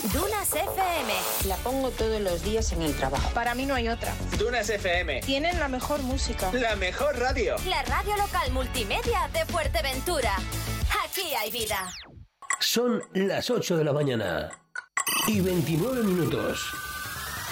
Dunas FM. La pongo todos los días en el trabajo. Para mí no hay otra. Dunas FM. Tienen la mejor música. La mejor radio. La radio local multimedia de Fuerteventura. Aquí hay vida. Son las 8 de la mañana y 29 minutos.